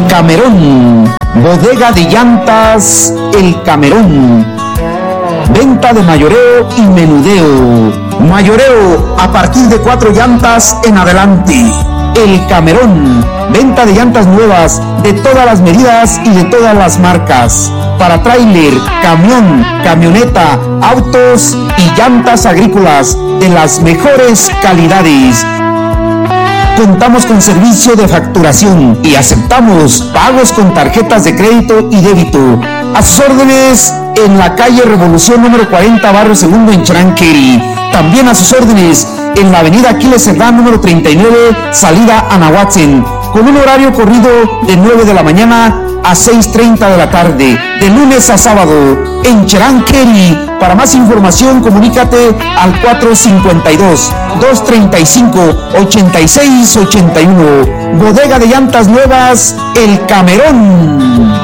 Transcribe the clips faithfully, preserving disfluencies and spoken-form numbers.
Camerón, bodega de llantas El Camerón. Venta de mayoreo y menudeo. Mayoreo a partir de cuatro llantas en adelante. El Camerón, venta de llantas nuevas de todas las medidas y de todas las marcas. Para tráiler, camión, camioneta, autos y llantas agrícolas de las mejores calidades. Contamos con servicio de facturación y aceptamos pagos con tarjetas de crédito y débito. A sus órdenes en la calle Revolución número cuarenta, barrio Segundo en Charanqueri. También a sus órdenes en la avenida Aquiles Cerdán número treinta y nueve, salida a Nahuatzen, con un horario corrido de nueve de la mañana a seis treinta de la tarde, de lunes a sábado, en Charanqueri. Para más información, comunícate al cuatro cinco dos, dos tres cinco, ocho seis ocho uno. Bodega de llantas nuevas, El Camerón.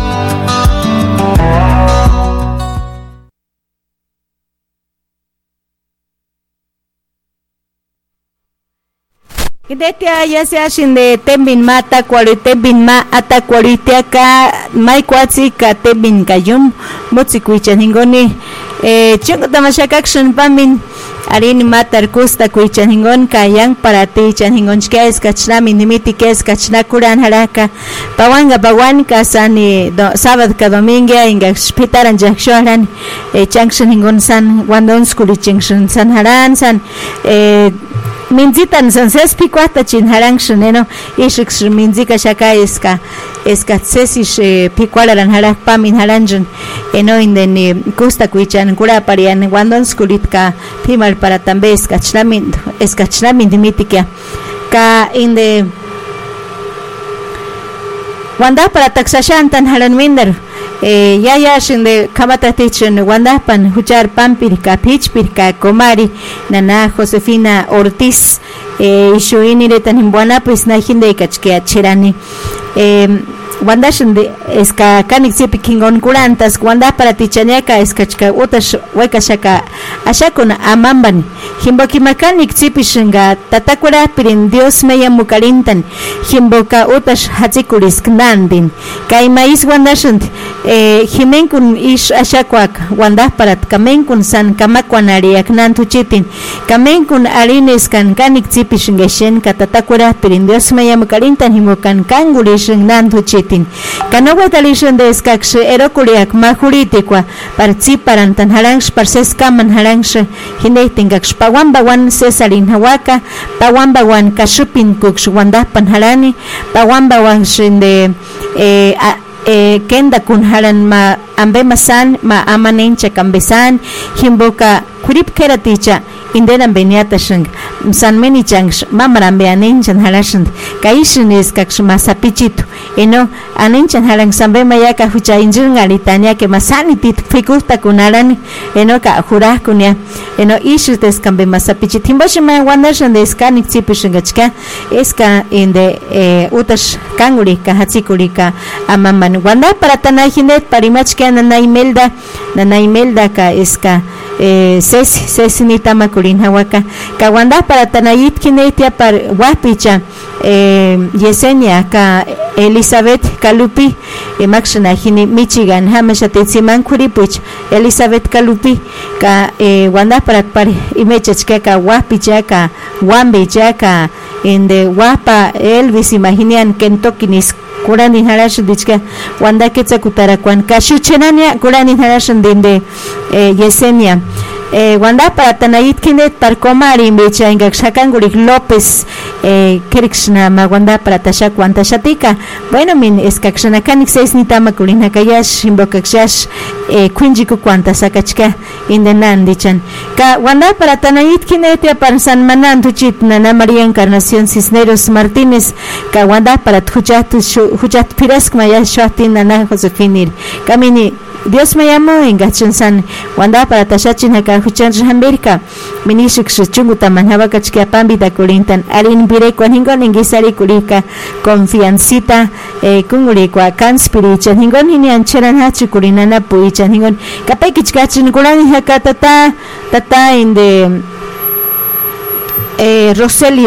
Kidetia ya se hacen de tembin mata cual tembin ma ata cualitia ka mai cuatsi ka tembin kayum mutsi kuichan hingoni eh chingo tamashaka action pamin arini matar kusta kuichan hingon kayang para ti chan hingon skes kachna minimiti kes kachna kuran haraka pawanga bawan kasani do sábado ka domingo inga spitaran jakshoran eh junction hingon san wandon skuli junction san haran san eh minzitan san ses picuata chin harang shuneno ishik minzika shaka eska eska sesish picualaran harak pamin haranjun eno indeni kusta kuichan kura parian wandon skulitka pimal para tambe eska chlamin eska chlamin dimitikia ka inde wanda para taksashantan haran minder eh ya ya shinde kamata tichen wandapan huchar pampirka pichpirka komari nana Josefina Ortiz eh ishuini retan imbuana pues na hinde kachke cherani eh wanda shinde eska kanik sipi kingon kurantas wanda para tichanyaka eskachka utash wekashaka ashakuna amamban himboki makanik sipi shinga tatakura pirin Dios meya mukarintan himboka utash hatsikuris knandin kai mais wanda shund eh himenkun ish ashakwak wanda parat kamenkun san kamakwanariak nantuchitin kamenkun arines kan kanik sipi shingeshen katatakura pirin Dios meya mukarintan himbokan kangulish nantuchitin kanawa talishan de skakshe erokuriak mahuritikwa participaran tan harangs parses kaman harangs hinde tingaks pawan bawan cesarin hawaka pawan bawan kashupin kuks wanda panharani pawan bawan shinde eh eh kenda kun haran ma ambe masan ma amanen chakambesan himboka kurip keraticha inderan beniata shang san meni chang mamaran beanen chan halashan kaishin es kaksh masapichito eno anen chan halang sambe mayaka hucha injun alitania ke masani tit fikusta kunaran eno ka jura kunya eno ishu tes kambe masapichit himbashima wanashan de skanik chipishingachka eska inde eh utash kanguri ka hatsikurika amaman wanda para tanahinet parimachka nana imelda nana imelda ka eska eh ses sesinita makurin hawaka kawanda para tanayit kinetia par wapicha eh Yesenia ka Elizabeth Kalupi e maxna hini Michigan hamashatetsiman kuripich Elizabeth Kalupi ka eh wanda para par imechachka ka wapicha ka wambicha ka inde wapa Elvis imaginian Kentucky nis kurani harash dichka wanda ketsa kutarakwan kashuchenania kurani harash dinde eh Yesenia eh wanda para tanayit kinet par komari mecha ingak shakangurik López eh kirikshna ma wanda para tasha kwanta shatika bueno min eskakshana kanik seis nitama kulina kayash imbokakshash eh kwinjiku kwanta sakachka indenan dichan ka wanda para tanayit kinet ya par San Manan tuchit nana María Encarnación Cisneros Martínez ka wanda para tujat hujat pirask maya shwatin nana Josefinir kamini Dios me llamó en Gachonsan, Wanda para Tashachin Hakahuchan Jamberka, Minishik Chunguta Manhabakachka Pambita Kulintan, Alin Birekwa Hingon Ingisari Kulika, Confiancita, Kungurikwa, Kanspirichan, Hingon Hinian Cheran Hachukurinana Puichan, Hingon, Kapekichin Kurani Hakatata, Tata in the eh, Roselio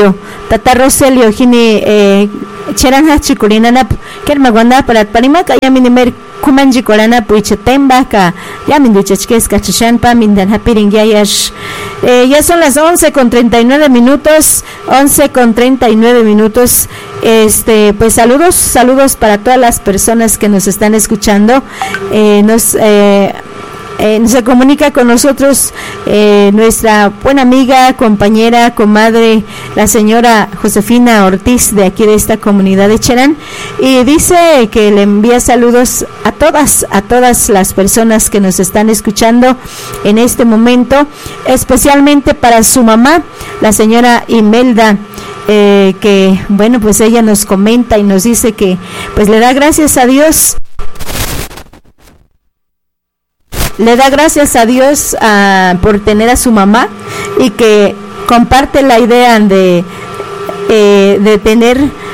Tata Roselio Gini eh, Cheranja Chicurinana Kermaguanda para Parimaka Yaminimer Kumanji Korana Puichetemba Ka Yaminduchesques Cachachampa Mindan Hapiring Yayash. Eh, ya son las once con treinta y nueve minutos, once con treinta y nueve minutos. Este, pues saludos, saludos para todas las personas que nos están escuchando. Eh, nos eh, Eh, se comunica con nosotros eh, nuestra buena amiga, compañera, comadre, la señora Josefina Ortiz, de aquí de esta comunidad de Cherán, y dice que le envía saludos a todas, a todas las personas que nos están escuchando en este momento, especialmente para su mamá, la señora Imelda. Eh, que bueno, pues ella nos comenta y nos dice que pues le da gracias a Dios Le da gracias a Dios uh, por tener a su mamá, y que comparte la idea de, eh, de tener,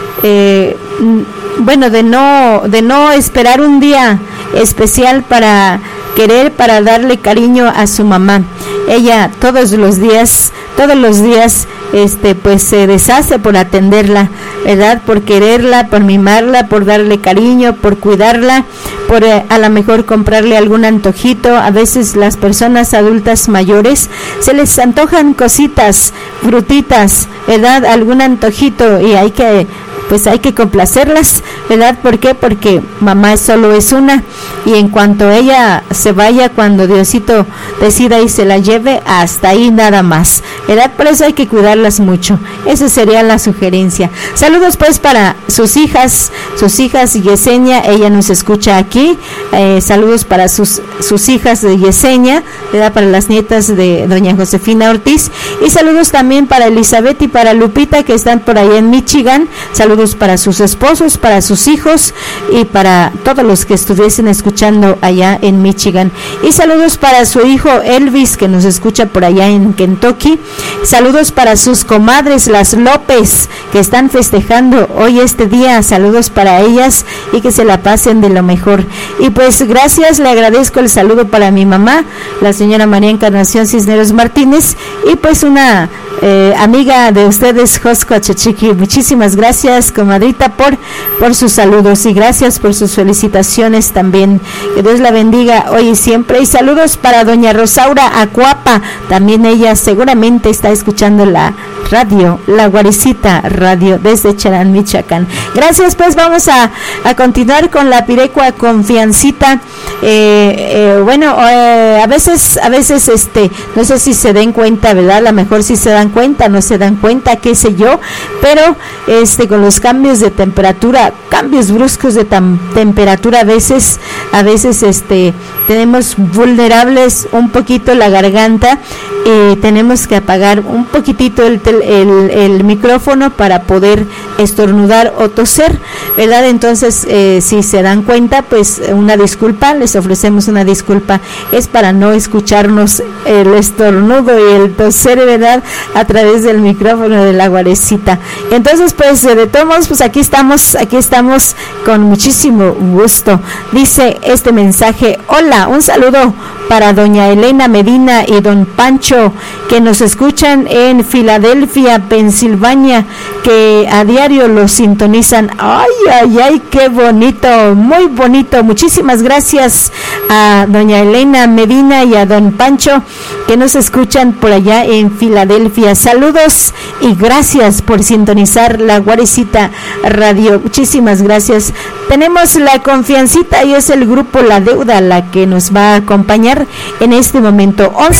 eh, bueno, de no, de no esperar un día especial para querer, para darle cariño a su mamá. Ella todos los días, todos los días, este, pues se deshace por atenderla, ¿verdad? Por quererla, por mimarla, por darle cariño, por cuidarla, por eh, a lo mejor comprarle algún antojito. A veces las personas adultas mayores se les antojan cositas, frutitas, ¿verdad? Algún antojito, y hay que pues hay que complacerlas, ¿verdad? ¿Por qué? Porque mamá solo es una, y en cuanto ella se vaya, cuando Diosito decida y se la lleve, hasta ahí nada más, ¿verdad? Por eso hay que cuidarlas mucho. Esa sería la sugerencia. Saludos pues para sus hijas, sus hijas Yesenia, ella nos escucha aquí. Eh, saludos para sus sus hijas de Yesenia, ¿verdad? Para las nietas de doña Josefina Ortiz, y saludos también para Elizabeth y para Lupita, que están por ahí en Michigan. Saludos para sus esposos, para sus hijos y para todos los que estuviesen escuchando allá en Michigan. Y saludos para su hijo Elvis, que nos escucha por allá en Kentucky. Saludos para sus comadres, las López, que están festejando hoy este día. Saludos para ellas y que se la pasen de lo mejor. Y pues gracias, le agradezco el saludo para mi mamá, la señora María Encarnación Cisneros Martínez, y pues una eh, amiga de ustedes, Josco Achachiqui. Muchísimas gracias, comadrita, por, por sus saludos, y gracias por sus felicitaciones también. Que Dios la bendiga hoy y siempre. Y saludos para doña Rosaura Acuapa, también ella seguramente está escuchando la radio, la Guarecita Radio, desde Cherán, Michoacán. Gracias, pues vamos a, a continuar con la Pirecua Confiancita. Eh, eh, bueno, eh, a veces, a veces, este, no sé si se den cuenta, ¿verdad? A lo mejor si se dan cuenta, no se dan cuenta, qué sé yo, pero este, con los cambios de temperatura, cambios bruscos de tam- temperatura, a veces, a veces, este, tenemos vulnerables un poquito la garganta, y tenemos que apagar un poquitito el, tel- el, el micrófono para poder estornudar o toser, ¿verdad? Entonces, eh, si se dan cuenta, pues una disculpa, les ofrecemos una disculpa, es para no escucharnos el estornudo y el toser, ¿verdad? A través del micrófono de la Guarecita. Entonces, pues de todos modos, pues aquí estamos, aquí estamos con muchísimo gusto. Dice este mensaje: hola, un saludo para doña Elena Medina y don Pancho, que nos escuchan en Filadelfia, Pensilvania, que a diario los sintonizan. Ay, ay, ay, qué bonito, muy bonito. Muchísimas gracias a doña Elena Medina y a don Pancho, que nos escuchan por allá en Filadelfia. Saludos y gracias por sintonizar la Guarecita Radio. Muchísimas gracias. Tenemos la Confiancita y es el grupo La Deuda la que nos va a acompañar en este momento. once